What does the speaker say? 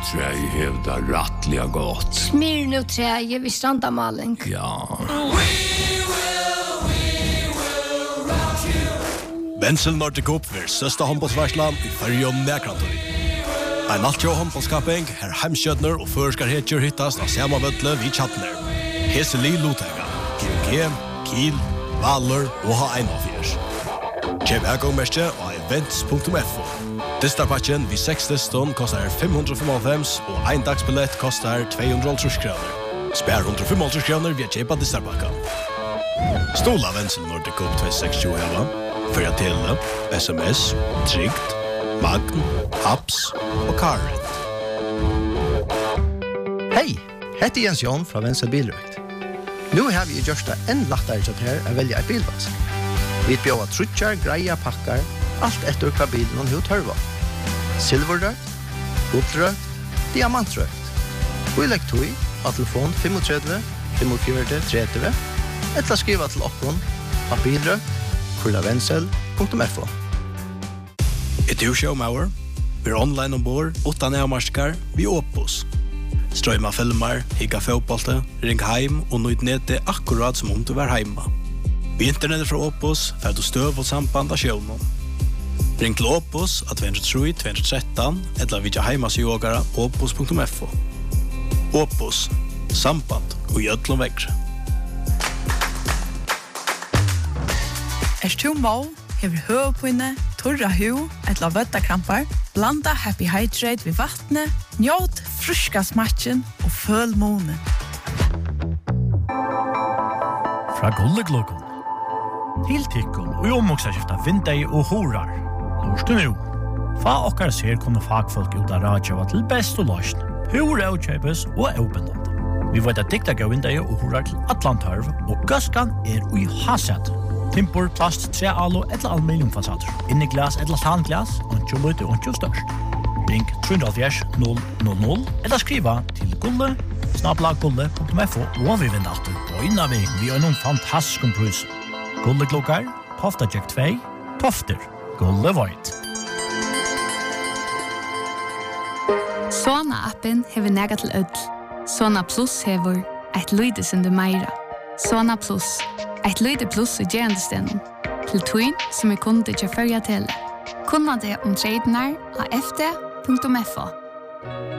träj hävdar rattliga gott. Smirnoträje vid strandamaling. Ja. Bensel Nordic Cup ver største håndbollsvarslan i Färjön Näkrantøy. En altjå håndbollskaping her heimskjøtner og førskar hetjer hittast av samavøtle vid Chatner. Heseli Lotega, GG, Kiel, Valur og H1-4. Kjøp hergångmerke og events.fo. Distarpatchen vid 6 liston kostar 595 og ein dagsbillett kostar 230 kroner. Spær 195 kroner via kjøpa Distarpakka. Stola Bensel Nordic Cup 260 heva. För tele, SMS, Tryggt, Magn, Apps och Carrot. Hej, heter Jens Jon från Vensel Bilrøkt. Nu har vi gjort det en lättare til her å velge en bilvask. Vi bjør trutjar, greia, pakkar, alt etter hva bilen og hva tørva. Silverrøkt, guldrøkt, diamantrøkt. Vi legger tog av telefon 35 45 30 eller skriva til okkon av bilrøkt kurlavensel.fo. Du showmauer, vi online ombord, utan avmarskar, vi Opus. Strøyma filmer, higga fotbollte, ring heim og nøyd nete akkurat som om du var heima. Vi internettet fra Opus får du støv og samband av shownen. Ring til Opus av 203-213 eller vidja heimasjågara opus.fo. Opus, samband og gjødlom vekre. Er du må, hever høvpinne, torra hu, etla vøttakrampar, blanda Happy Hydrate ved vattnet, njåt fruska smatchen og føl månen. Fra Gulleglokon. Til tikkun og omoksaskifta vindei og horar. Lorstu nu. Fa okkar ser kunne fagfolk ut av radjava til best og løsn. Hur avkjøpes og åpenland. Vi vet at dikta gav vindei og horar til Atlantarv, og gaskan ui hasset. Timpor, plast, trealo eller aluminiumfasader. Inni glas eller tanglas, og lite og størst. Ring 370 eller skriva til gulle@gulle.fo og vi vinner alltid bøyna vi har noen fantastisk pris. Gulleklokkar, Tofta Jack 2, Tofter, Gulle Void. Sona-appen hever nega til ødel. Sona Plus hever eit lydesende meira. Sona Plus. Eit lyde pluss i gerandestenen. Til tøyn som kunde til førja tele. Kunna det om tradenar av fd.fo.